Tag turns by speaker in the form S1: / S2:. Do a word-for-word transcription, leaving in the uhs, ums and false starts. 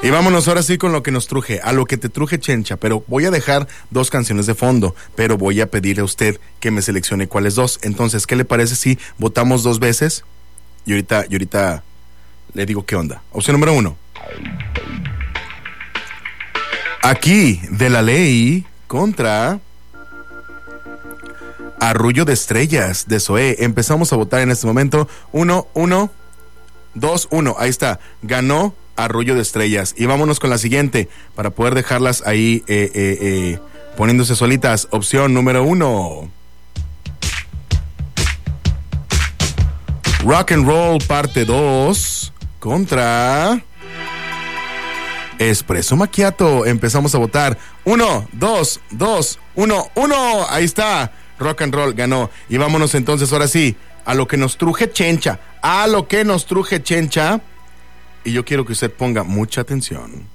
S1: Y vámonos ahora sí con lo que nos truje, a lo que te truje, Chencha, pero voy a dejar dos canciones de fondo, pero voy a pedirle a usted que me seleccione cuáles dos. Entonces, ¿qué le parece si votamos dos veces? Y ahorita, y ahorita le digo qué onda. Opción número uno. Aquí, de la ley, contra Arrullo de Estrellas, de Zoé. Empezamos a votar en este momento. Uno, uno, dos, uno. Ahí está. Ganó Arrullo de Estrellas. Y vámonos con la siguiente, para poder dejarlas ahí eh, eh, eh, poniéndose solitas. Opción número uno. Rock and Roll parte dos contra Espresso Macchiato. Empezamos a votar. Uno, dos, dos, uno, uno. Ahí está. Rock and Roll ganó. Y vámonos entonces ahora sí a lo que nos truje, Chencha. A lo que nos truje, Chencha. Y yo quiero que usted ponga mucha atención.